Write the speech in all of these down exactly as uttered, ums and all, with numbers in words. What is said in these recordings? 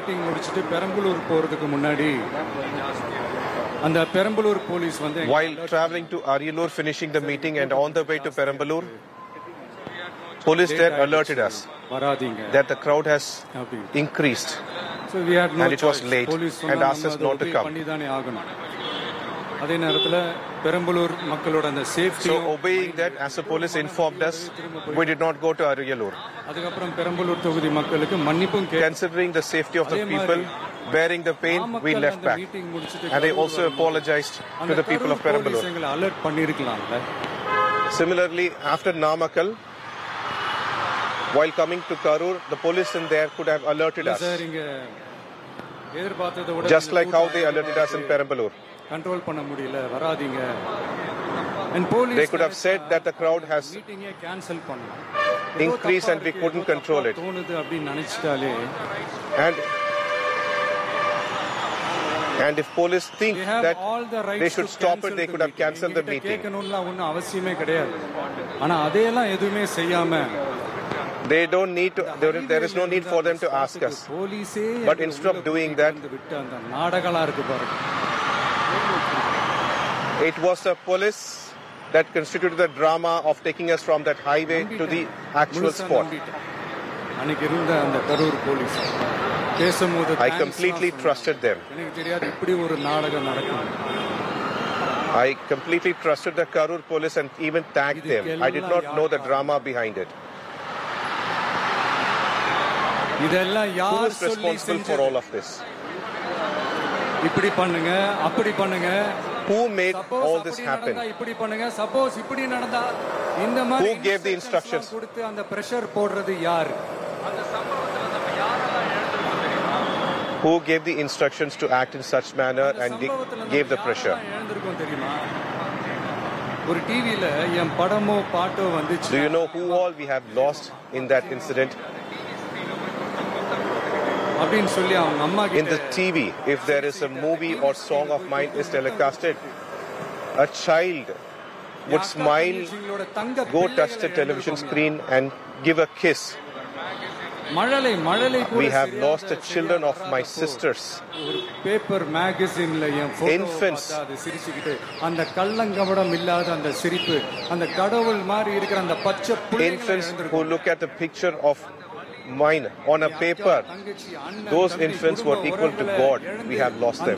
Meeting முடிச்சிட்டு பெரம்பலூர் போறதுக்கு முன்னாடி அந்த பெரம்பலூர் போலீஸ் வந்து while traveling to Ariyalur, finishing the meeting and on the way to Perambalur, police there alerted us that the crowd has increased so we had no and it was late and asked us not to come. அதே நேரத்துல பெரம்பலூர் மக்களோட அந்த safety So obeying that, as the police informed us, we did not go to Ariyalur. அதுக்கப்புறம் பெரம்பலூர் தொகுதி மக்களுக்கு மன்னிப்பும் Considering the safety of the people bearing the pain, we left back, and they also apologized to the people of Perambalur. alert பண்ணிருக்கலாம்ல. Similarly, after Namakkal, while coming to Karur, the police in there could have alerted us, just like how they alerted us in Perambalur. Control பண்ண முடியல வராதீங்க. And police they could have said that the crowd has cancel பண்ணலாம். increased and we couldn't control it. தோணுது அப்படி நினைச்சிட்டாலே and and if police think that they should stop it, they could have cancelled the meeting. கேட்கணும்ல ஒண்ணும் அவசியமே கிடையாது. ஆனா அதெல்லாம் எதுவுமே செய்யாம they don't need to there, there is no need for them to ask us, but instead of doing that, அந்த நாடகலா இருக்கு பாருங்க. It was the police that constituted the drama of taking us from that highway to the actual spot. அன்னைக்கு இருந்த அந்த Karur police பேசும்போது I completely trusted them. எனக்கு தெரியாது இப்படி ஒரு நாடகம் நடக்கும். I completely trusted the Karur police and even thanked them. I did not know the drama behind it. இதெல்லாம் யார் Who is responsible for all of this? இப்படி பண்ணுங்க அப்படி பண்ணுங்க. Who made all this happen? இப்படி பண்ணுங்க சப்போஸ் இப்படி நடந்தா இந்த மாதிரி Who gave the instructions? கொடுத்து அந்த பிரஷர் போடுறது யார்? Who gave the instructions to act in such manner and gave the pressure? எழுந்திருக்கும் தெரியுமா? ஒரு டிவில என் படமோ பாட்டோ வந்துச்சு. Do you know who all we have lost in that incident? In the T V, if there is a movie or song of mine is telecasted, a child would smile, go touch the television screen and give a kiss. We have lost the children of my sisters. Paper magazine la en photo infants. அது சிரிச்சிக்கிட்டு அந்த கள்ளங்கபடம் இல்லாத அந்த சிரிப்பு அந்த கடவுள் மாதிரி இருக்கிற அந்த பச்சை புள்ளைங்க infants who look at the picture of mine on a paper, those infants were equal to God. We have lost them.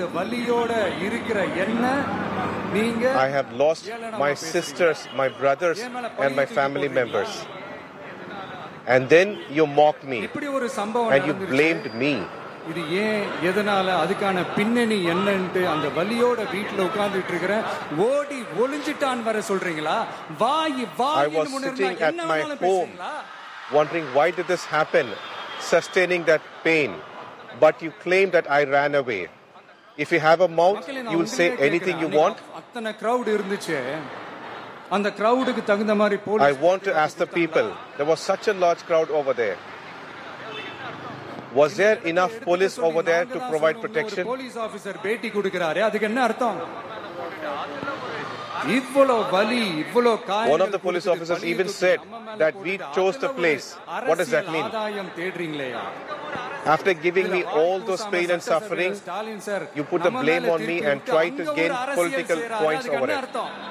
I have lost my sisters, my brothers and my family members. And then you mocked me and you blamed me. இது ஏன் எதனால அதுக்கான பின்னணி என்னன்னு அந்த வலியோட வீட்ல உட்கார்ந்துட்டு இருக்கிற ஓடி ஒளிஞ்சிட்டான் வர சொல்றீங்களா? வாய் வாய் I was sitting at my home wondering why did this happen, sustaining that pain, but you claim that I ran away. If you have a mouth, you will say anything you want. அத்தனை crowd இருந்துச்சு. அந்த crowdக்கு தகுந்த மாதிரி I want to ask the people, there was such a large crowd over there. Was there enough police over there to provide protection? Police officer பேட்டி கொடுக்கிறாரே அதுக்கு என்ன அர்த்தம்? One of the police officers even said that we chose the place. What does that mean? After giving me all those pain and suffering, you put the blame on me and try to gain political points over it.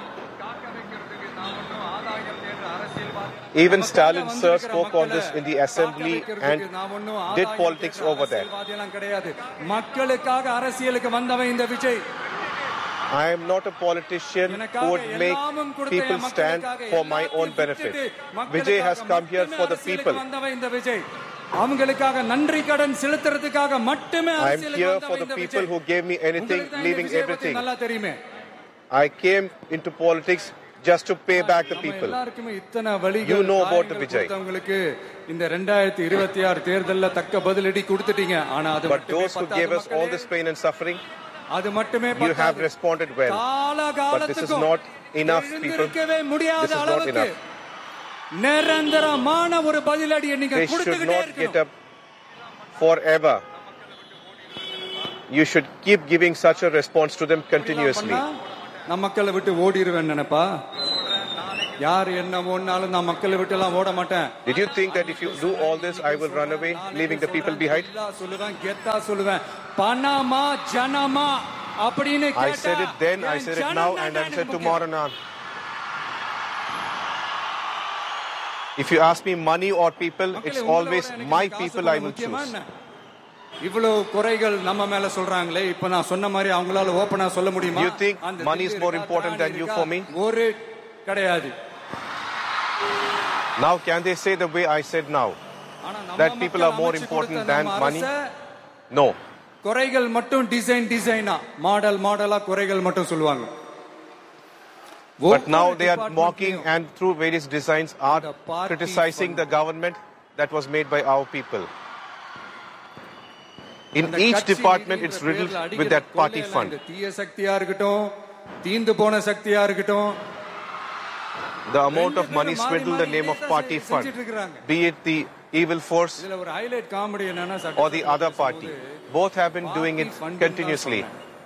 Even Stalin sir spoke on this in the assembly and did politics over there. I am not a politician who would make people stand for my own benefit. Vijay has come here for the people. I am here for the people who gave me anything, leaving everything. I came into politics just to pay back the people. You know about the Vijay. But those who gave us all this pain and suffering, you have responded well. But this is not enough, people. This is not enough. They should not get up forever. You should keep giving such a response to them continuously. யார் என்ன ஒன்னாலும் நான் மக்களை விட்டு எல்லாம் ஓட மாட்டேன். Did you think that if you do all this, I will run away, leaving the people behind? சொல்லுவேன், கெத்தா சொல்லுவேன், பணமா ஜனமா அப்படின்னு கேட்டா, I said it then, I said it now, and I said tomorrow now. If you ask me money or people, it's always my people I will choose. இவ்வளவு குறைகள் நம்ம மேல சொல்றாங்களே, இப்ப நான் சொன்ன மாதிரி அவங்களால ஓபனா சொல்ல முடியுமா? You think money is more important than you for me? ஒரு கிடையாது. Now can they say the way I said now, that people are more important than money? No. குறைகள் மட்டும் டிசைன் டிசைனா, மாடல் மாடலா குறைகள் மட்டும் சொல்லுவாங்க. But now they are mocking and through various designs are criticizing the government that was made by our people. In each department it's riddled with that party fund. தீய சக்தியா இருக்கட்டும், தீந்து போன சக்தியா இருக்கட்டும், the amount of money swindled the name of party fund, be it the evil force or the other party. Both have been doing it continuously.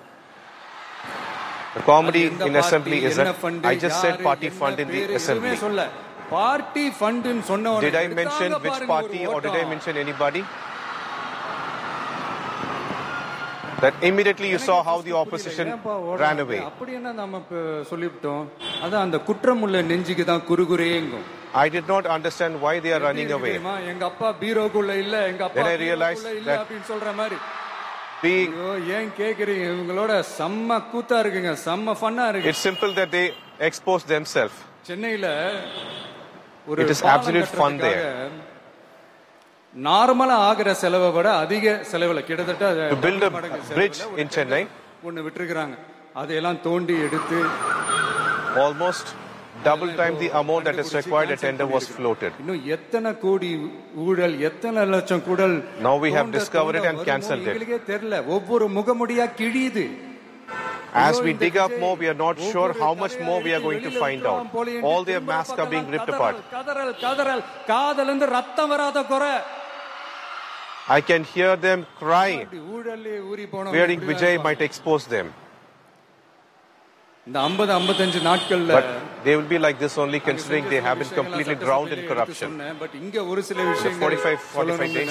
The comedy in assembly is that I just said party fund in the assembly. Did I mention which party or did I mention anybody? That immediately you saw how the opposition ran away. I did not understand why they are running away. Then I realized that being, it's simple that they expose themselves. It is absolute fun there. நார்மலா ஆகிற செலவை விட அதிக செலவுல கிட்டத்தட்ட to build a bridge in Chennai ஒன்னு விட்டுருக்காங்க. அதையெல்லாம் தோண்டி எடுத்து almost double time the amount that is required, a tender was floated. இன்னும் எத்தனை கோடி ஊழல், எத்தனை லட்சம் கோடி. Now we have discovered it and cancelled it. எங்களுக்கே தெரியல, ஒவ்வொரு முகமுடியா கிழியுது. As we dig up more, we are not sure how much more we are going to find out. All their masks are being ripped apart. கதறல் கதறல் காதலிருந்து ரத்தம் வராத குறை. I can hear them cry, fearing Vijay might expose them. But they will be like this only, considering they have been completely drowned in corruption. The forty-five, forty-five days.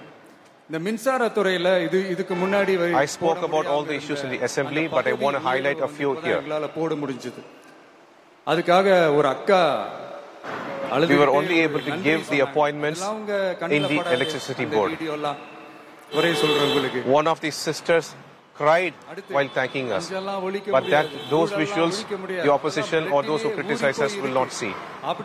I spoke about all the issues in the assembly, but I want to highlight a few here. We were only able to give the appointments in the electricity board. One of the sisters cried while thanking us. But that those visuals, the opposition or those who criticize us will not see.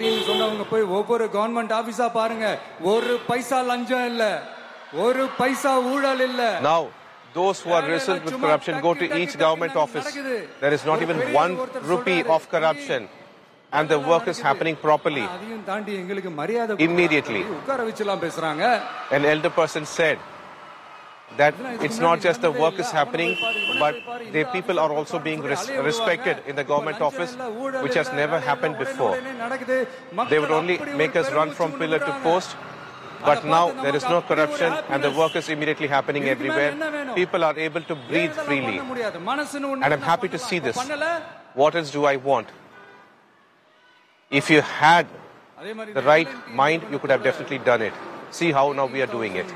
Now, those who are riddled with corruption go to each government office. There is not even one rupee of corruption. And the work is happening properly. Immediately. An elder person said that it's not just the work is happening, but the people are also being res- respected in the government office, which has never happened before. They would only make us run from pillar to post, but now there is no corruption and the work is immediately happening everywhere. People are able to breathe freely. And I'm happy to see this. What else do I want? If you had the right mind, you could have definitely done it. See how now we are doing it.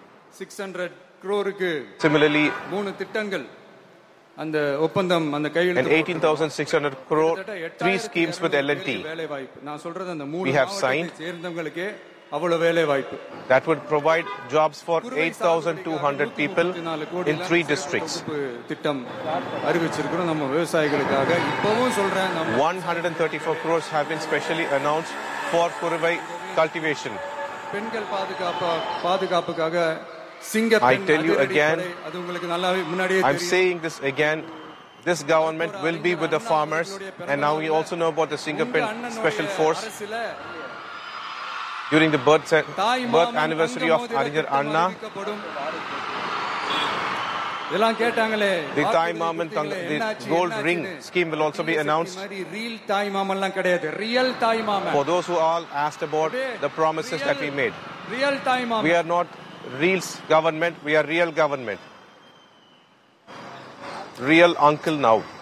Similarly, and eighteen thousand six hundred crore, three schemes with L and T. We have signed. That would provide jobs for eight thousand two hundred people in three districts. one hundred thirty-four crores have been specially announced for Kuruvai cultivation. I tell you again, I'm saying this again, this government will be with the farmers, and now we also know about the Singapore Special Force. During the birth, birth anniversary of Arinyar Anna, the Thai Mom and the gold ring scheme will also be announced. For those who all asked about the promises that we made, we are not real government, we are real government. Real uncle now.